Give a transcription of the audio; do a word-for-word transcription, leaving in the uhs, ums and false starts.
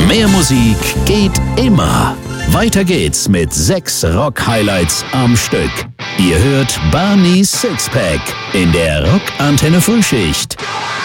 Mehr Musik geht immer. Weiter geht's mit sechs Rock-Highlights am Stück. Ihr hört Barney's Sixpack in der Rock-Antenne Frühschicht.